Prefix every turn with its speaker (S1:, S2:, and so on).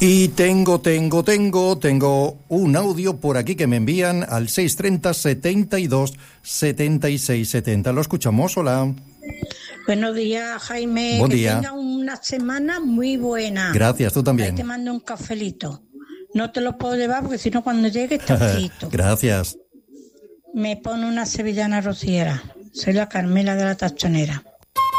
S1: Y tengo un audio por aquí que me envían al 630 72 76 70. ¿Lo escuchamos? Hola.
S2: Buenos días, Jaime.
S1: Buen día.
S2: Que tenga una semana muy buena.
S1: Gracias, tú también.
S2: Ahí te mando un cafelito. No te lo puedo llevar porque si no cuando llegue está frito.
S1: Gracias.
S2: Me pone una sevillana rociera. Soy la Carmela de la Tachonera.